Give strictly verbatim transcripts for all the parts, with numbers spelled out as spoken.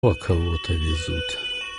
А кого-то везут.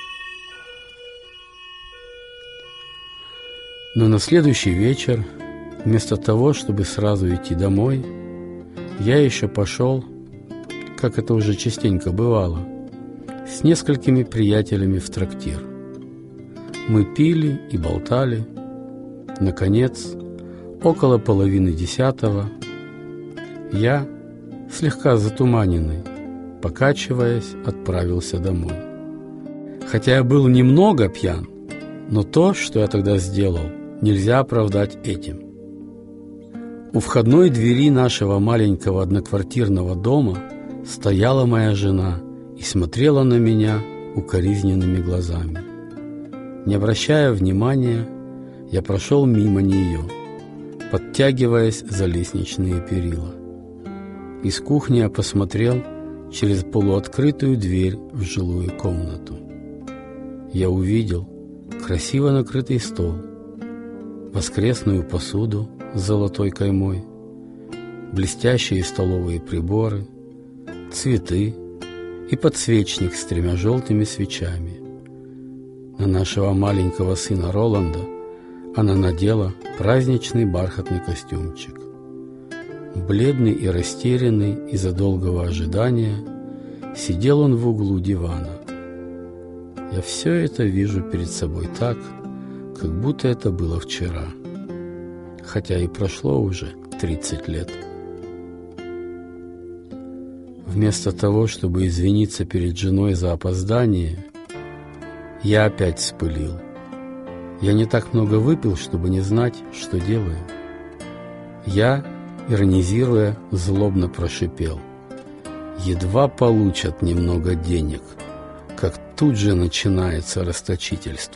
Но на следующий вечер, вместо того, чтобы сразу идти домой, я еще пошел, как это уже частенько бывало, с несколькими приятелями в трактир. Мы пили и болтали. Наконец, около половины десятого, я, слегка затуманенный, покачиваясь, отправился домой. Хотя я был немного пьян, но то, что я тогда сделал, нельзя оправдать этим. У входной двери нашего маленького одноквартирного дома стояла моя жена и смотрела на меня укоризненными глазами. Не обращая внимания, я прошел мимо нее, подтягиваясь за лестничные перила. Из кухни я посмотрел через полуоткрытую дверь в жилую комнату. Я увидел красиво накрытый стол, воскресную посуду с золотой каймой, блестящие столовые приборы, цветы и подсвечник с тремя желтыми свечами. На нашего маленького сына Роланда она надела праздничный бархатный костюмчик. Бледный и растерянный из-за долгого ожидания, сидел он в углу дивана. Я все это вижу перед собой так, как будто это было вчера, хотя и прошло уже тридцать лет. Вместо того, чтобы извиниться перед женой за опоздание, я опять вспылил. Я не так много выпил, чтобы не знать, что делаю. Я, иронизируя, злобно прошипел: едва получат немного денег, как тут же начинается расточительство.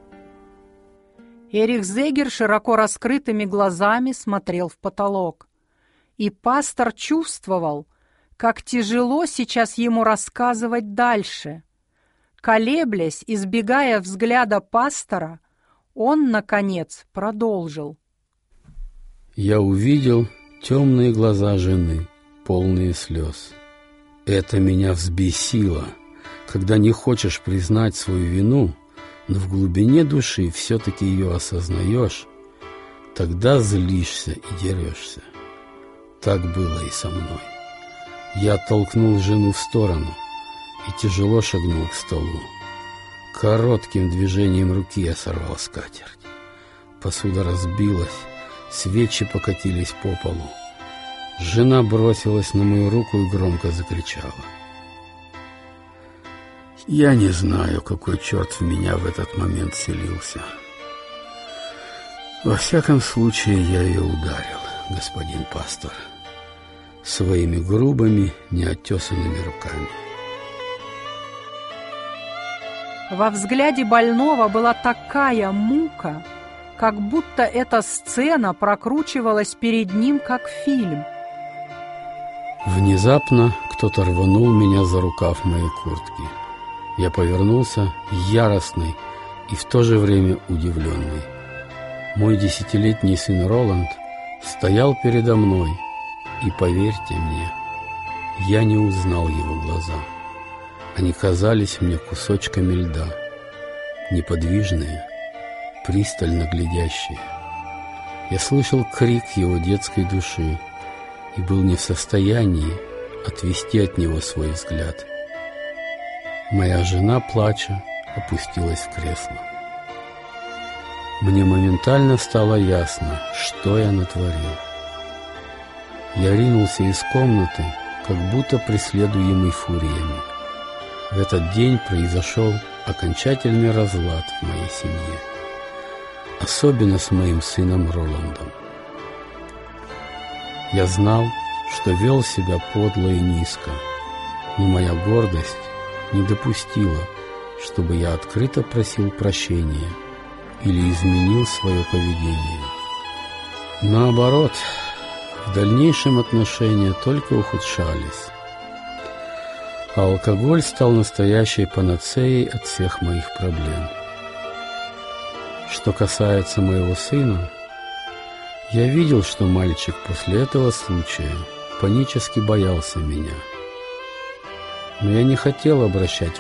Эрих Зегер широко раскрытыми глазами смотрел в потолок. И пастор чувствовал, как тяжело сейчас ему рассказывать дальше. Колеблясь, избегая взгляда пастора, он, наконец, продолжил. Я увидел темные глаза жены, полные слез. Это меня взбесило, когда не хочешь признать свою вину, но в глубине души все-таки ее осознаешь, тогда злишься и дерешься. Так было и со мной. Я оттолкнул жену в сторону и тяжело шагнул к столу. Коротким движением руки я сорвал скатерть. Посуда разбилась, свечи покатились по полу. Жена бросилась на мою руку и громко закричала. Я не знаю, какой черт в меня в этот момент селился. Во всяком случае, я ее ударил, господин пастор, своими грубыми, неотесанными руками. Во взгляде больного была такая мука, как будто эта сцена прокручивалась перед ним, как фильм. Внезапно кто-то рванул меня за рукав моей куртки. Я повернулся, яростный и в то же время удивленный. Мой десятилетний сын Роланд стоял передо мной, и, поверьте мне, я не узнал его глаза. Они казались мне кусочками льда, неподвижные, пристально глядящие. Я слышал крик его детской души и был не в состоянии отвести от него свой взгляд. Моя жена, плача, опустилась в кресло. Мне моментально стало ясно, что я натворил. Я ринулся из комнаты, как будто преследуемый фуриями. В этот день произошел окончательный разлад в моей семье, особенно с моим сыном Роландом. Я знал, что вел себя подло и низко, но моя гордость не допустила, чтобы я открыто просил прощения или изменил свое поведение. Наоборот, в дальнейшем отношения только ухудшались, а алкоголь стал настоящей панацеей от всех моих проблем. Что касается моего сына, я видел, что мальчик после этого случая панически боялся меня. Но я не хотел обращать